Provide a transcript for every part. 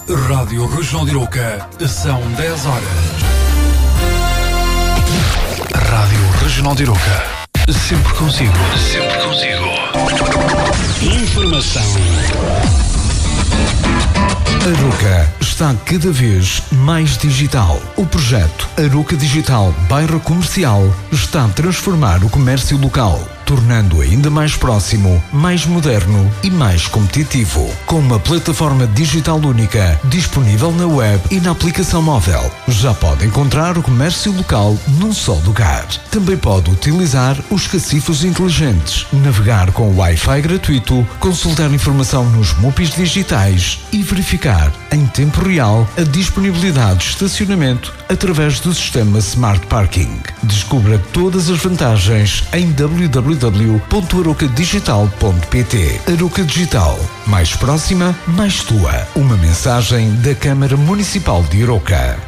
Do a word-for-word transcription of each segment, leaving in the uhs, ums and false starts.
Rádio Regional de Iroca, são dez horas. Rádio Regional de Iroca, sempre consigo, sempre consigo. Informação. Aroca está cada vez mais digital. O projeto Aroca Digital Bairro Comercial está a transformar o comércio local, tornando-o ainda mais próximo, mais moderno e mais competitivo. Com uma plataforma digital única, disponível na web e na aplicação móvel, já pode encontrar o comércio local num só lugar. Também pode utilizar os cacifos inteligentes, navegar com Wi-Fi gratuito, consultar informação nos M U P Is digitais e verificar em tempo real a disponibilidade de estacionamento através do sistema Smart Parking. Descubra todas as vantagens em w w w ponto aroca digital ponto p t. Aroca Digital, mais próxima, mais tua. Uma mensagem da Câmara Municipal de Iroca.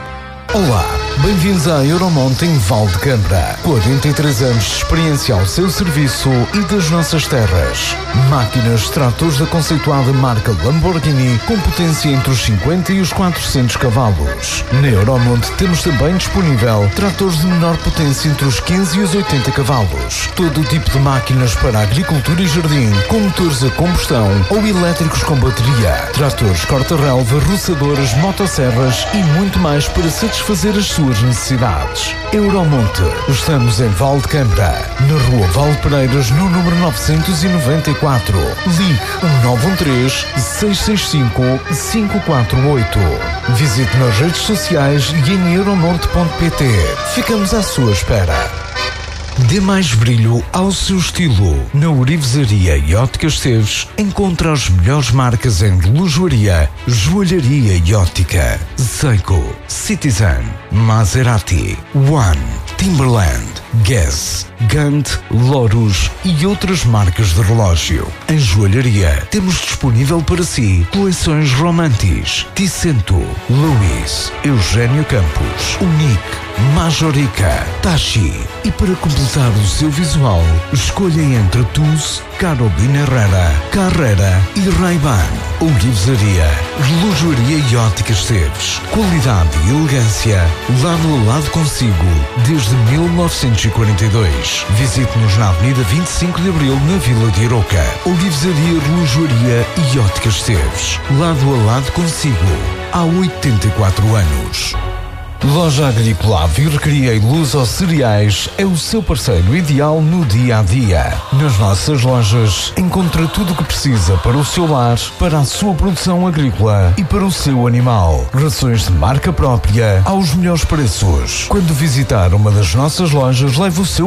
Olá, bem-vindos à Euromont em Valdecambra. quarenta e três anos de experiência ao seu serviço e das nossas terras. Máquinas, tratores da conceituada marca Lamborghini, com potência entre os cinquenta e os quatrocentos cavalos. Na Euromont temos também disponível tratores de menor potência entre os quinze e os oitenta cavalos. Todo o tipo de máquinas para agricultura e jardim, com motores a combustão ou elétricos com bateria. Tratores corta-relva, roçadoras, motosserras e muito mais para satisfazer fazer as suas necessidades. Euromonte. Estamos em Valdecambra, na Rua Valdepereiras, no número novecentos e noventa e quatro. Ligue um nove um três, seis seis cinco, cinco quatro oito. Visite nas redes sociais e em euromonte ponto p t. Ficamos à sua espera. Dê mais brilho ao seu estilo. Na Orivesaria e Óticas Esteves encontra as melhores marcas em relojoaria, joalharia e ótica. Seiko, Citizen, Maserati, One, Timberland, Guess, Gant, Lotus e outras marcas de relógio. Em joalharia temos disponível para si coleções Romantis, Ticento, Louis, Eugênio Campos, Unique, Majorica, Tachi. E para completar o seu visual, escolha entre Tuz, Carolina Herrera, Carrera e Ray-Ban. Orivesaria, relojoaria e óticas Esteves. Qualidade e elegância, lado a lado consigo, desde mil novecentos e quarenta e dois. Visite-nos na Avenida vinte e cinco de Abril, na Vila de Iroca. Orivesaria, relojoaria e óticas Esteves. Lado a lado consigo, há oitenta e quatro anos. Loja Agrícola Avir Cria e Luz aos Cereais é o seu parceiro ideal no dia a dia. Nas nossas lojas encontra tudo o que precisa para o seu lar, para a sua produção agrícola e para o seu animal. Rações de marca própria aos melhores preços. Quando visitar uma das nossas lojas, leve o seu